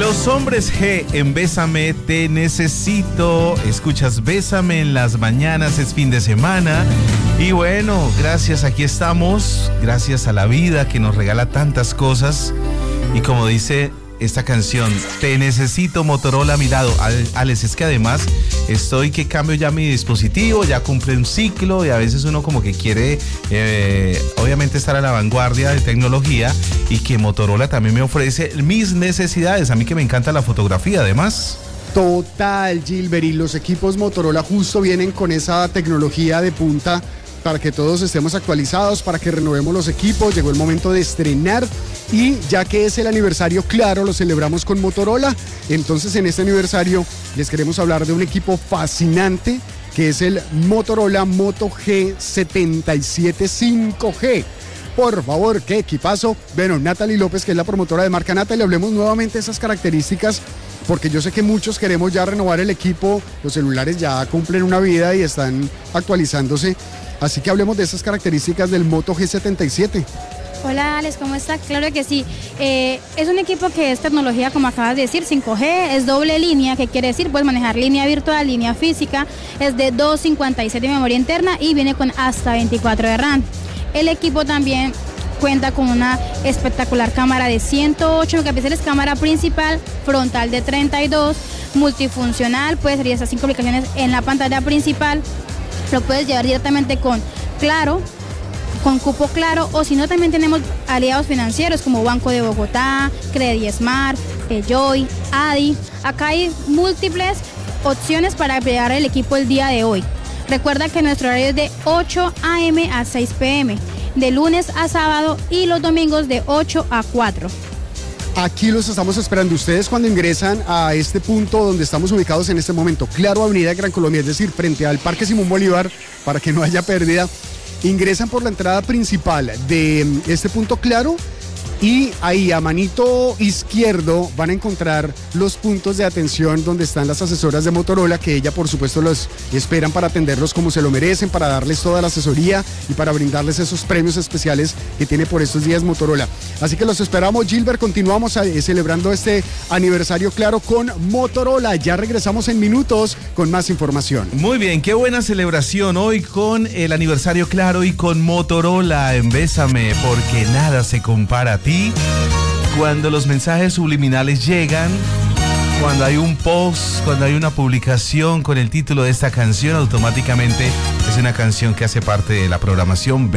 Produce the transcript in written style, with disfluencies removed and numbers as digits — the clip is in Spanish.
Los hombres G en Bésame te necesito. Escuchas Bésame en las mañanas, es fin de semana. Y bueno, gracias, aquí estamos. Gracias a la vida que nos regala tantas cosas. Y como dice esta canción, te necesito, Motorola a mi lado. Alex, es que además estoy que cambio ya mi dispositivo, ya cumple un ciclo y a veces uno como que quiere obviamente estar a la vanguardia de tecnología, y que Motorola también me ofrece mis necesidades, a mí que me encanta la fotografía además. Total, Gilbert, y los equipos Motorola justo vienen con esa tecnología de punta para que todos estemos actualizados, para que renovemos los equipos. Llegó el momento de estrenar, y ya que es el aniversario, claro, lo celebramos con Motorola. Entonces, en este aniversario les queremos hablar de un equipo fascinante que es el Motorola Moto G77 5G. Por favor, qué equipazo. Bueno, Natalie López, que es la promotora de marca Natalie, hablemos nuevamente de esas características, porque yo sé que muchos queremos ya renovar el equipo. Los celulares ya cumplen una vida y están actualizándose. Así que hablemos de esas características del Moto G77. Hola Alex, ¿cómo estás? Claro que sí. Es un equipo que es tecnología, como acabas de decir, 5G, es doble línea, que quiere decir, puedes manejar línea virtual, línea física, es de 256 de memoria interna y viene con hasta 24 de RAM. El equipo también cuenta con una espectacular cámara de 108 megapíxeles, cámara principal, frontal de 32, multifuncional, puedes hacer esas 5 aplicaciones en la pantalla principal. Lo puedes llevar directamente con Claro, con cupo Claro, o si no, también tenemos aliados financieros como Banco de Bogotá, Credismart, Joy, Adi. Acá hay múltiples opciones para crear el equipo el día de hoy. Recuerda que nuestro horario es de 8 a.m. a 6 p.m., de lunes a sábado, y los domingos de 8 a 4. Aquí los estamos esperando. Ustedes, cuando ingresan a este punto donde estamos ubicados en este momento, Claro, Avenida Gran Colombia, es decir, frente al Parque Simón Bolívar, para que no haya pérdida, ingresan por la entrada principal de este punto Claro, y ahí a manito izquierdo van a encontrar los puntos de atención donde están las asesoras de Motorola, que ella por supuesto los esperan para atenderlos como se lo merecen, para darles toda la asesoría y para brindarles esos premios especiales que tiene por estos días Motorola. Así que los esperamos, Gilbert. Continuamos celebrando este aniversario Claro con Motorola. Ya regresamos en minutos con más información. Muy bien, qué buena celebración hoy con el aniversario Claro y con Motorola en Bésame, porque nada se compara a ti. Cuando los mensajes subliminales llegan, cuando hay un post, cuando hay una publicación con el título de esta canción, automáticamente es una canción que hace parte de la programación